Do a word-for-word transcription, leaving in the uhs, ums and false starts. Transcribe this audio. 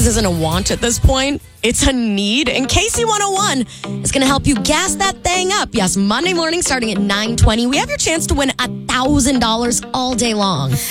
gas isn't a want at this point. It's a need. And K C one oh one is going to help you gas that thing up. Yes, Monday morning starting at nine twenty. We have your chance to win one thousand dollars all day long.